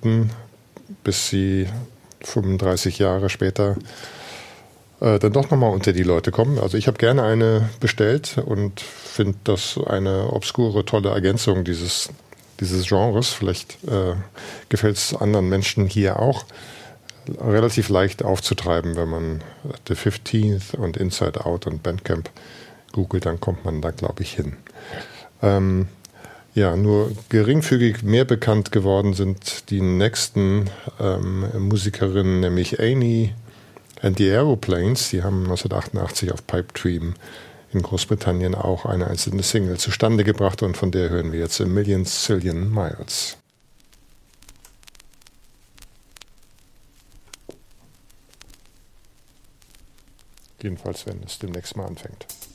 warten, bis sie 35 Jahre später dann doch nochmal unter die Leute kommen. Also ich habe gerne eine bestellt und finde das eine obskure, tolle Ergänzung dieses Genres. Vielleicht gefällt es anderen Menschen hier auch. Relativ leicht aufzutreiben, wenn man The 15th und Inside Out und Bandcamp googelt, dann kommt man da, glaube ich, hin. Nur geringfügig mehr bekannt geworden sind die nächsten Musikerinnen, nämlich Amy and the Aeroplanes. Die haben 1988 auf Pipe Dream in Großbritannien auch eine einzelne Single zustande gebracht und von der hören wir jetzt A Million Zillion Miles. Jedenfalls, wenn es demnächst mal anfängt.